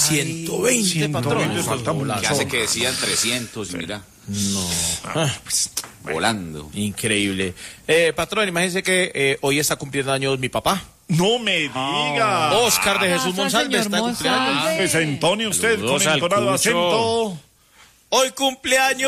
120, patrón. Que hace que decían 300 y mira. No. Volando. Increíble. Patrón, imagínese que hoy está cumpliendo años mi papá. No me diga. Oscar de Jesús Monsalve está cumpliendo años. Pues Antonio, usted Saludos con entonado al Cucho. acento. Hoy cumpleaños